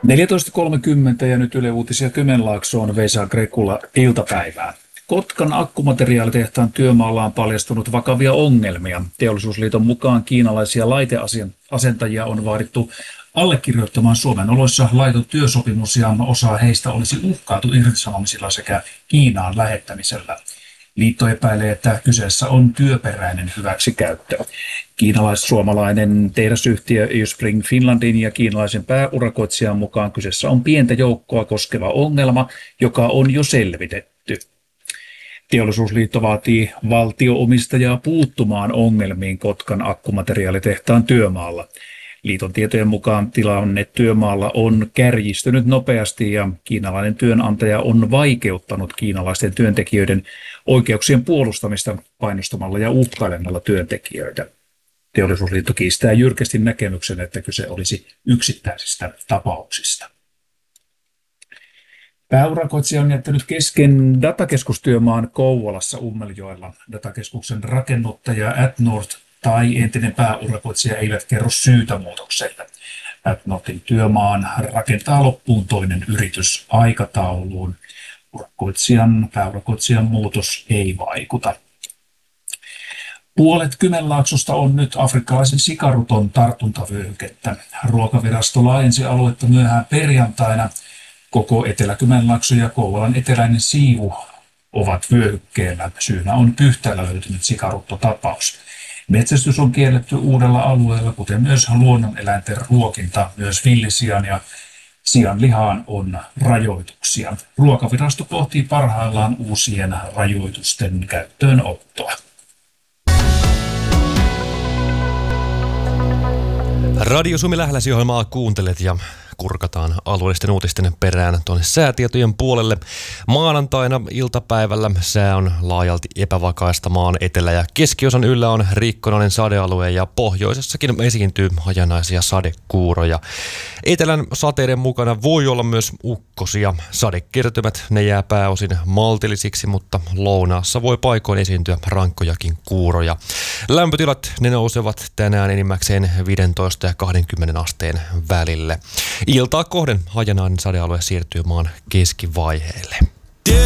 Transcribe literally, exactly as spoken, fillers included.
neljätoista kolmekymmentä ja nyt Yle Uutisia Kymenlaaksoon, Vesa Grekula, iltapäivää. Kotkan akkumateriaalitehtaan työmaalla on paljastunut vakavia ongelmia. Teollisuusliiton mukaan kiinalaisia laiteasentajia on vaadittu allekirjoittamaan Suomen oloissa laiton työsopimus ja osa heistä olisi uhkailtu irtisanomisilla sekä Kiinaan lähettämisellä. Liitto epäilee, että kyseessä on työperäinen hyväksikäyttö. Kiinalais-suomalainen tehdasyhtiö Spring Finlandin ja kiinalaisen pääurakoitsijan mukaan kyseessä on pientä joukkoa koskeva ongelma, joka on jo selvitetty. Teollisuusliitto vaatii valtio-omistajaa puuttumaan ongelmiin Kotkan akkumateriaalitehtaan työmaalla. Liiton tietojen mukaan tilanne työmaalla on kärjistynyt nopeasti ja kiinalainen työnantaja on vaikeuttanut kiinalaisten työntekijöiden oikeuksien puolustamista painostamalla ja uhkailemalla työntekijöitä. Teollisuusliitto kiistää jyrkästi näkemyksen, että kyse olisi yksittäisistä tapauksista. Pääurakoitsija on jättänyt kesken datakeskustyömaan Kouvolassa Ummeljoella. Datakeskuksen rakennuttaja AdNord tai entinen pääurakoitsija eivät kerro syytä muutokselle. AdNordin työmaan rakentaa loppuun toinen yritys aikatauluun. Urakoitsijan, pääurakoitsijan muutos ei vaikuta. Puolet Kymenlaaksosta on nyt afrikkalaisen sikaruton tartuntavyöhykettä. Ruokavirasto laajensi aluetta myöhään perjantaina. Koko Etelä-Kymenlaakso ja Kouvolan eteläinen siivu ovat vyöhykkeellä. Syynä on Pyhtäällä löytynyt sikaruttotapaus. Metsästys on kielletty uudella alueella, kuten myös luonnoneläinten ruokinta, myös villisian ja sianlihaan on rajoituksia. Ruokavirasto pohtii parhaillaan uusien rajoitusten käyttöönottoa. Radio Suomi Lähläsi-ohjelmaa kuuntelet ja kurkataan alueellisten uutisten perään tuonne säätietojen puolelle. Maanantaina iltapäivällä sää on laajalti epävakaista. Maan etelä- ja keskiosan yllä on rikkonainen sadealue ja pohjoisessakin esiintyy hajanaisia sadekuuroja. Etelän sateiden mukana voi olla myös ukkosia. Sadekertymät ne jää pääosin maltillisiksi, mutta lounaassa voi paikoin esiintyä rankkojakin kuuroja. Lämpötilat ne nousevat tänään enimmäkseen viisitoista ja kaksikymmentä asteen välille. Iltaa kohden hajanainen sadealue siirtyy maan keskivaiheelle.